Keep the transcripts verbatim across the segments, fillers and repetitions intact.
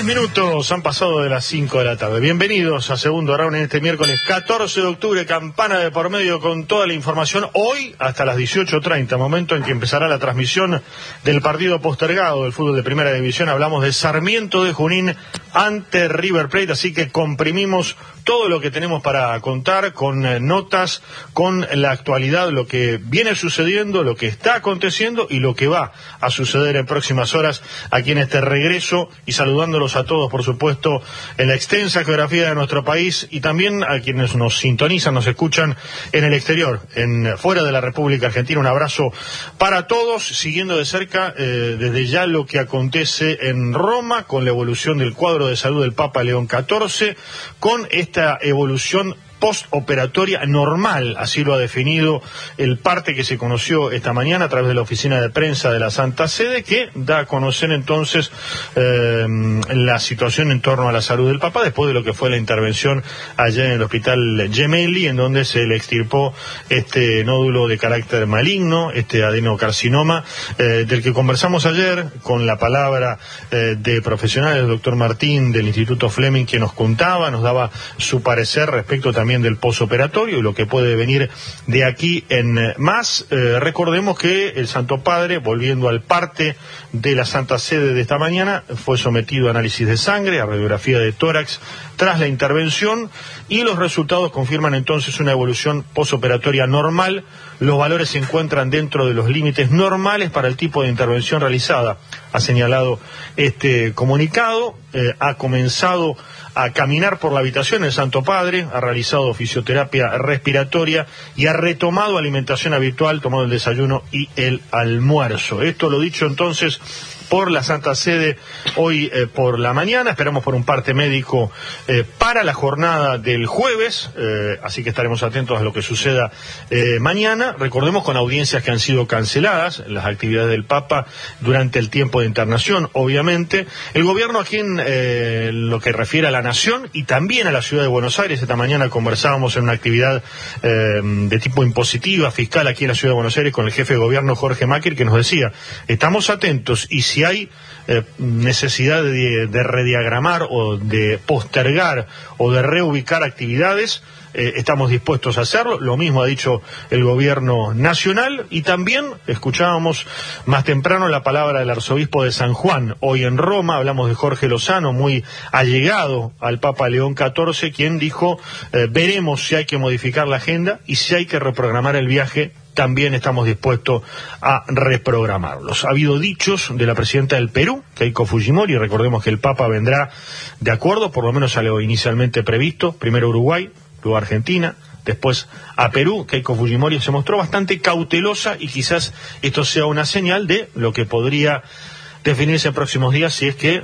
minutos han pasado de las cinco de la tarde. Bienvenidos a Segundo Round en este miércoles catorce de octubre, campana de por medio con toda la información. Hoy hasta las dieciocho treinta, momento en que empezará la transmisión del partido postergado del fútbol de Primera División. Hablamos de Sarmiento de Junín ante River Plate, así que comprimimos todo lo que tenemos para contar con eh, notas, con la actualidad, lo que viene sucediendo, lo que está aconteciendo y lo que va a suceder en próximas horas aquí en este regreso, y saludándolos a todos, por supuesto, en la extensa geografía de nuestro país, y también a quienes nos sintonizan, nos escuchan en el exterior, en fuera de la República Argentina. Un abrazo para todos, siguiendo de cerca eh, desde ya lo que acontece en Roma con la evolución del cuadro de salud del Papa León catorce, con esta evolución postoperatoria normal, así lo ha definido el parte que se conoció esta mañana a través de la oficina de prensa de la Santa Sede, que da a conocer entonces eh, la situación en torno a la salud del Papa después de lo que fue la intervención ayer en el hospital Gemelli, en donde se le extirpó este nódulo de carácter maligno, este adenocarcinoma, eh, del que conversamos ayer con la palabra eh, de profesionales, el doctor Martín del Instituto Fleming, que nos contaba, nos daba su parecer respecto también del posoperatorio y lo que puede venir de aquí en más. Eh, recordemos que el Santo Padre, volviendo al parte de la Santa Sede de esta mañana, fue sometido a análisis de sangre, a radiografía de tórax tras la intervención, y los resultados confirman entonces una evolución posoperatoria normal. Los valores se encuentran dentro de los límites normales para el tipo de intervención realizada, ha señalado este comunicado. Eh, ha comenzado a caminar por la habitación el Santo Padre, ha realizado fisioterapia respiratoria y ha retomado alimentación habitual, tomado el desayuno y el almuerzo. Esto lo dicho entonces por la Santa Sede hoy eh, por la mañana. Esperamos por un parte médico eh, para la jornada del jueves, eh, así que estaremos atentos a lo que suceda eh, mañana. Recordemos con audiencias que han sido canceladas, las actividades del Papa durante el tiempo de internación, obviamente. El gobierno aquí en eh, lo que refiere a la nación y también a la ciudad de Buenos Aires, esta mañana conversábamos en una actividad eh, de tipo impositiva, fiscal aquí en la ciudad de Buenos Aires con el jefe de gobierno Jorge Macri, que nos decía, estamos atentos y si Si hay eh, necesidad de, de rediagramar o de postergar o de reubicar actividades, eh, estamos dispuestos a hacerlo. Lo mismo ha dicho el gobierno nacional, y también escuchábamos más temprano la palabra del arzobispo de San Juan hoy en Roma. Hablamos de Jorge Lozano, muy allegado al Papa León catorce, quien dijo, eh, veremos si hay que modificar la agenda y si hay que reprogramar el viaje, también estamos dispuestos a reprogramarlos. Ha habido dichos de la presidenta del Perú, Keiko Fujimori. Recordemos que el Papa vendrá de acuerdo, por lo menos a lo inicialmente previsto, primero Uruguay, luego Argentina, después a Perú. Keiko Fujimori se mostró bastante cautelosa y quizás esto sea una señal de lo que podría definirse en próximos días, si es que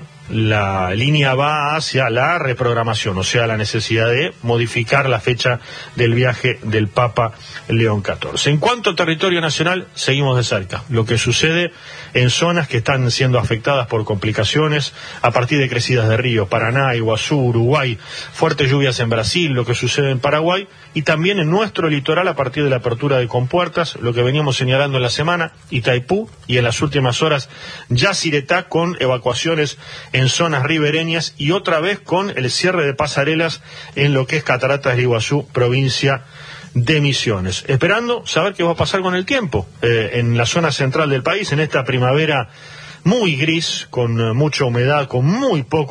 la línea va hacia la reprogramación, o sea, la necesidad de modificar la fecha del viaje del Papa León catorce. En cuanto a territorio nacional, seguimos de cerca lo que sucede en zonas que están siendo afectadas por complicaciones a partir de crecidas de río, Paraná, Iguazú, Uruguay, fuertes lluvias en Brasil, lo que sucede en Paraguay, y también en nuestro litoral a partir de la apertura de compuertas, lo que veníamos señalando en la semana, Itaipú, y en las últimas horas Yacyretá, con evacuaciones en zonas ribereñas y otra vez con el cierre de pasarelas en lo que es Cataratas del Iguazú, provincia de Misiones. Esperando saber qué va a pasar con el tiempo eh, en la zona central del país, en esta primavera muy gris, con mucha humedad, con muy poco